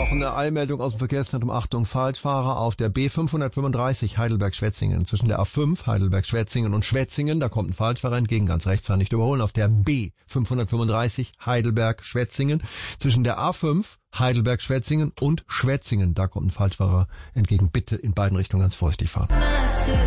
Noch eine Eilmeldung aus dem Verkehrszentrum. Achtung, Falschfahrer auf der B535 Heidelberg-Schwetzingen. Zwischen der A5 Heidelberg-Schwetzingen und Schwetzingen, da kommt ein Falschfahrer entgegen, ganz rechts, fahren nicht überholen. Auf der B535 Heidelberg-Schwetzingen. Zwischen der A5 Heidelberg-Schwetzingen und Schwetzingen, da kommt ein Falschfahrer entgegen. Bitte in beiden Richtungen ganz vorsichtig fahren.